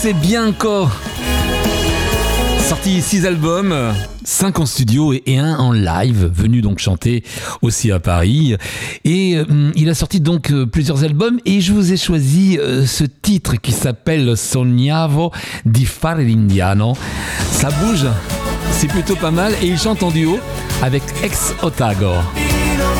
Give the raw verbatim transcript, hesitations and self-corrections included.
c'est Bianco. Sorti six albums, cinq en studio et, et un en live, venu donc chanter aussi à Paris. Et euh, il a sorti donc euh, plusieurs albums et je vous ai choisi euh, ce titre qui s'appelle Sognavo di fare l'indiano. Ça bouge, c'est plutôt pas mal et il chante en duo avec Ex Otago.